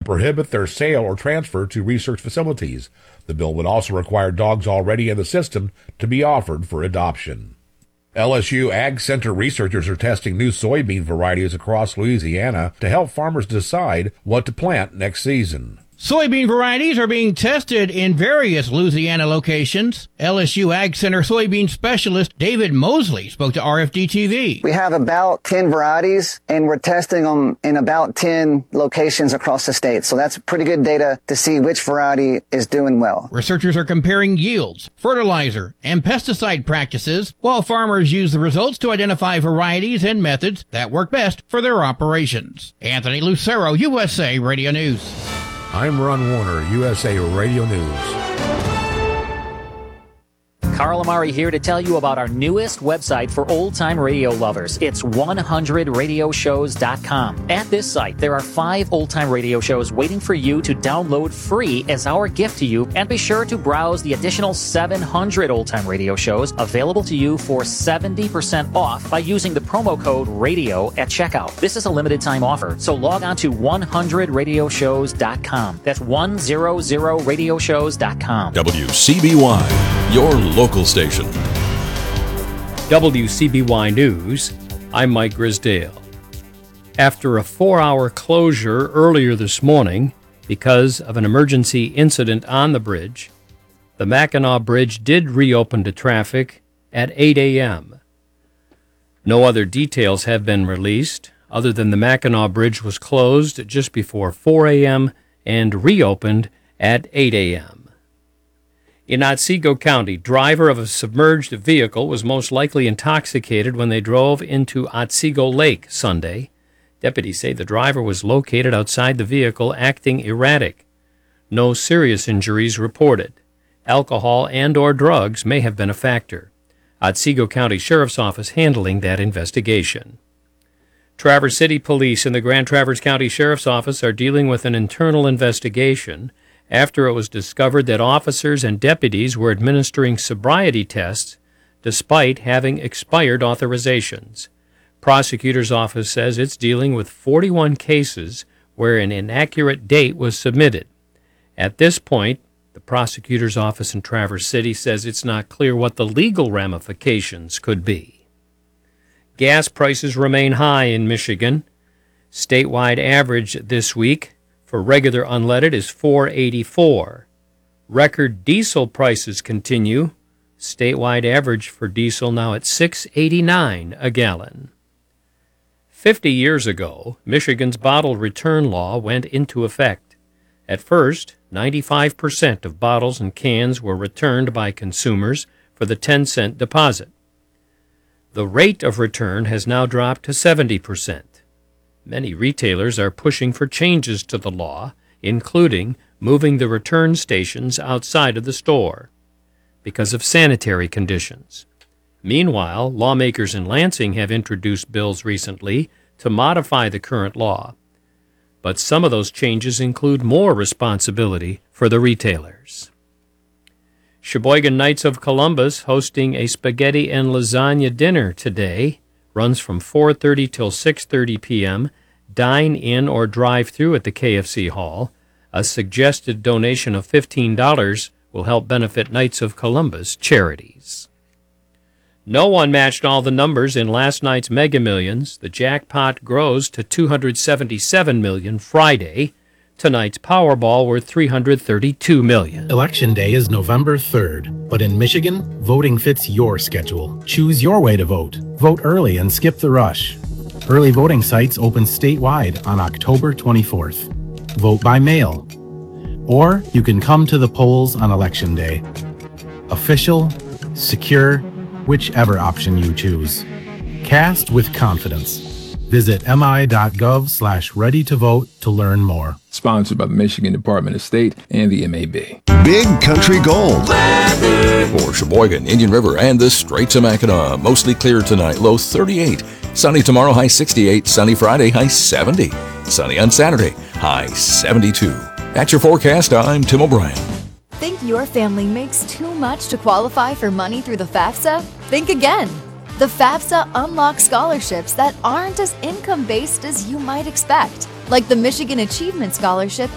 prohibit their sale or transfer to research facilities. The bill would also require dogs already in the system to be offered for adoption. LSU Ag Center researchers are testing new soybean varieties across Louisiana to help farmers decide what to plant next season. Soybean varieties are being tested in various Louisiana locations. LSU Ag Center soybean specialist David Mosley spoke to RFD-TV. We have about 10 varieties, and we're testing them in about 10 locations across the state. So that's pretty good data to see which variety is doing well. Researchers are comparing yields, fertilizer, and pesticide practices, while farmers use the results to identify varieties and methods that work best for their operations. Anthony Lucero, USA Radio News. I'm Ron Warner, USA Radio News. Carl Amari here to tell you about our newest website for old-time radio lovers. It's 100radioshows.com. At this site, there are 5 old-time radio shows waiting for you to download free as our gift to you, and be sure to browse the additional 700 old-time radio shows available to you for 70% off by using the promo code RADIO at checkout. This is a limited-time offer, so log on to 100radioshows.com. That's 100radioshows.com. WCBY, your local station. WCBY News, I'm Mike Grisdale. After a 4-hour closure earlier this morning because of an emergency incident on the bridge, the Mackinac Bridge did reopen to traffic at 8 a.m. No other details have been released other than the Mackinac Bridge was closed just before 4 a.m. and reopened at 8 a.m. In Otsego County, driver of a submerged vehicle was most likely intoxicated when they drove into Otsego Lake Sunday. Deputies say the driver was located outside the vehicle acting erratic. No serious injuries reported. Alcohol and/or drugs may have been a factor. Otsego County Sheriff's Office handling that investigation. Traverse City Police and the Grand Traverse County Sheriff's Office are dealing with an internal investigation after it was discovered that officers and deputies were administering sobriety tests despite having expired authorizations. Prosecutor's office says it's dealing with 41 cases where an inaccurate date was submitted. At this point, the prosecutor's office in Traverse City says it's not clear what the legal ramifications could be. Gas prices remain high in Michigan. Statewide average this week for regular unleaded is $4.84. Record diesel prices continue. Statewide average for diesel now at $6.89 a gallon. 50 years ago, Michigan's bottle return law went into effect. At first, 95% of bottles and cans were returned by consumers for the 10-cent deposit. The rate of return has now dropped to 70%. Many retailers are pushing for changes to the law, including moving the return stations outside of the store because of sanitary conditions. Meanwhile, lawmakers in Lansing have introduced bills recently to modify the current law. But some of those changes include more responsibility for the retailers. Sheboygan Knights of Columbus hosting a spaghetti and lasagna dinner today. Runs from 4:30 till 6:30 p.m. Dine in or drive through at the KFC Hall. A suggested donation of $15 will help benefit Knights of Columbus charities. No one matched all the numbers in last night's Mega Millions. The jackpot grows to $277 million Friday. Tonight's Powerball worth $332 million. Election Day is November 3rd, but in Michigan, voting fits your schedule. Choose your way to vote. Vote early and skip the rush. Early voting sites open statewide on October 24th. Vote by mail. Or you can come to the polls on Election Day. Official, secure, whichever option you choose. Cast with confidence. Visit mi.gov/ready-to-vote to learn more. Sponsored by the Michigan Department of State and the MAB. Big Country Gold. For Sheboygan, Indian River, and the Straits of Mackinac. Mostly clear tonight, low 38. Sunny tomorrow, high 68. Sunny Friday, high 70. Sunny on Saturday, high 72. That's your forecast. I'm Tim O'Brien. Think your family makes too much to qualify for money through the FAFSA? Think again. The FAFSA unlocks scholarships that aren't as income-based as you might expect, like the Michigan Achievement Scholarship